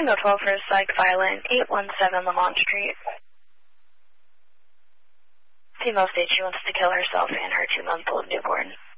Tango 12 for Psych Violent, 817 Lamont Street. Female states she wants to kill herself and her 2-month-old newborn.